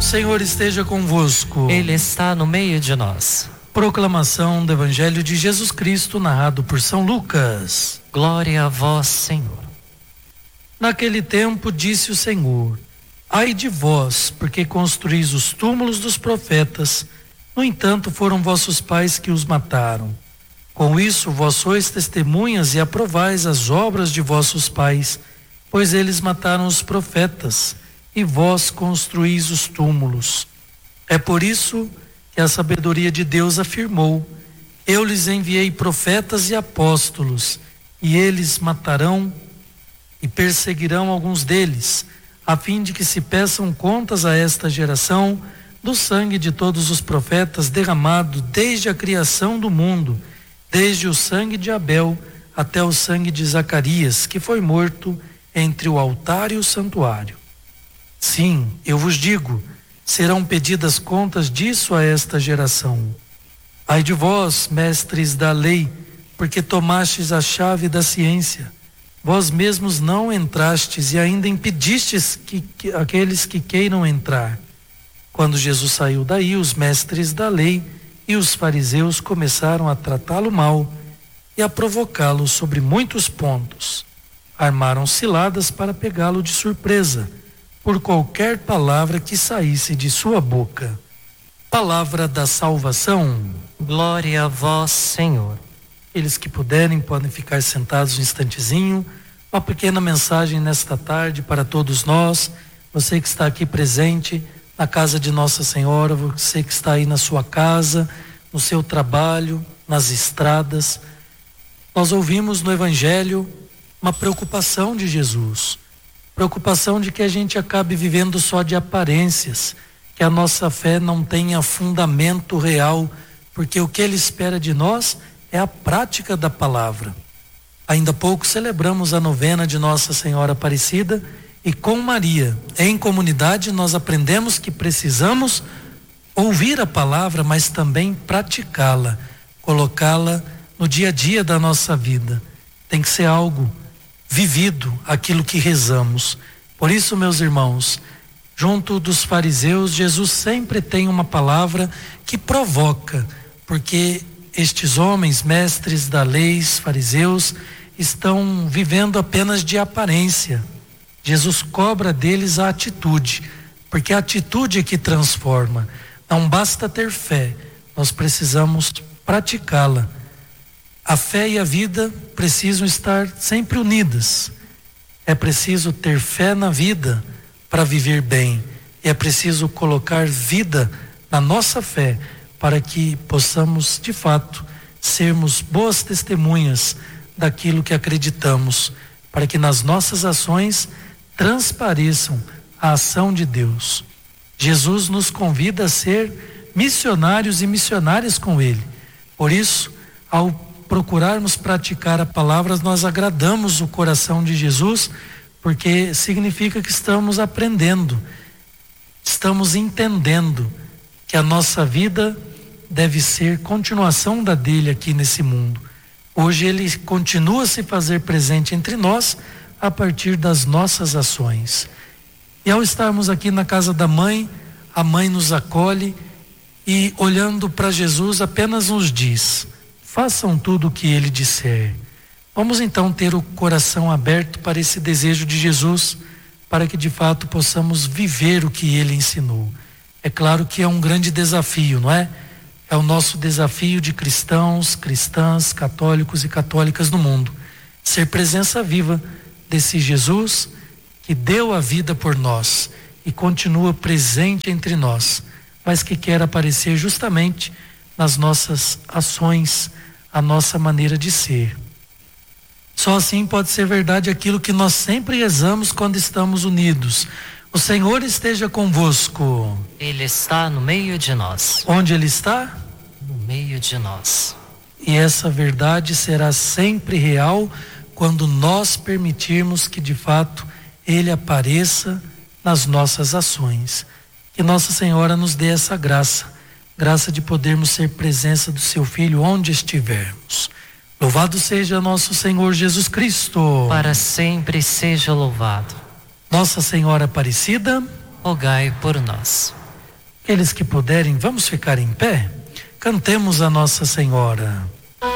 Senhor esteja convosco. Ele está no meio de nós. Proclamação do Evangelho de Jesus Cristo, narrado por São Lucas. Glória a vós, Senhor. Naquele tempo disse o Senhor: ai de vós, porque construís os túmulos dos profetas, no entanto foram vossos pais que os mataram. Com isso vós sois testemunhas e aprovais as obras de vossos pais, pois eles mataram os profetas, e vós construís os túmulos. É por isso que a sabedoria de Deus afirmou: eu lhes enviei profetas e apóstolos, e eles matarão e perseguirão alguns deles, a fim de que se peçam contas a esta geração do sangue de todos os profetas derramado desde a criação do mundo, desde o sangue de Abel até o sangue de Zacarias, que foi morto entre o altar e o santuário. Sim, eu vos digo, serão pedidas contas disso a esta geração. Ai de vós, mestres da lei, porque tomastes a chave da ciência. Vós mesmos não entrastes e ainda impedistes que aqueles que queiram entrar. Quando Jesus saiu daí, os mestres da lei e os fariseus começaram a tratá-lo mal e a provocá-lo sobre muitos pontos. Armaram ciladas para pegá-lo de surpresa, por qualquer palavra que saísse de sua boca. Palavra da salvação. Glória a vós, Senhor. Aqueles que puderem podem ficar sentados um instantezinho. Uma pequena mensagem nesta tarde para todos nós. Você que está aqui presente na casa de Nossa Senhora, você que está aí na sua casa, no seu trabalho, nas estradas. Nós ouvimos no Evangelho uma preocupação de Jesus. Preocupação de que a gente acabe vivendo só de aparências, que a nossa fé não tenha fundamento real, porque o que Ele espera de nós é a prática da palavra. Ainda há pouco celebramos a novena de Nossa Senhora Aparecida e com Maria, em comunidade, nós aprendemos que precisamos ouvir a palavra, mas também praticá-la, colocá-la no dia a dia da nossa vida. Tem que ser algo vivido, aquilo que rezamos. Por isso, meus irmãos, junto dos fariseus, Jesus sempre tem uma palavra que provoca, porque estes homens, mestres da lei, fariseus, estão vivendo apenas de aparência. Jesus cobra deles a atitude, porque a atitude é que transforma. Não basta ter fé, nós precisamos praticá-la. A fé e a vida precisam estar sempre unidas. É preciso ter fé na vida para viver bem. E é preciso colocar vida na nossa fé para que possamos, de fato, sermos boas testemunhas daquilo que acreditamos, para que nas nossas ações transpareçam a ação de Deus. Jesus nos convida a ser missionários e missionárias com Ele. Por isso, ao procurarmos praticar a palavra, nós agradamos o coração de Jesus, porque significa que estamos aprendendo, estamos entendendo que a nossa vida deve ser continuação da dele aqui nesse mundo. Hoje ele continua a se fazer presente entre nós a partir das nossas ações. E ao estarmos aqui na casa da mãe, a mãe nos acolhe e, olhando para Jesus, apenas nos diz: façam tudo o que ele disser. Vamos então ter o coração aberto para esse desejo de Jesus, para que de fato possamos viver o que ele ensinou. É claro que é um grande desafio, não é? É o nosso desafio de cristãos, cristãs, católicos e católicas no mundo. Ser presença viva desse Jesus que deu a vida por nós e continua presente entre nós, mas que quer aparecer justamente nas nossas ações, a nossa maneira de ser. Só assim pode ser verdade aquilo que nós sempre rezamos quando estamos unidos: o Senhor esteja convosco. Ele está no meio de nós. Onde Ele está? No meio de nós. E essa verdade será sempre real quando nós permitirmos que de fato Ele apareça nas nossas ações. Que Nossa Senhora nos dê essa graça de podermos ser presença do Seu Filho onde estivermos. Louvado seja nosso Senhor Jesus Cristo. Para sempre seja louvado. Nossa Senhora Aparecida, rogai por nós. Aqueles que puderem, vamos ficar em pé? Cantemos a Nossa Senhora.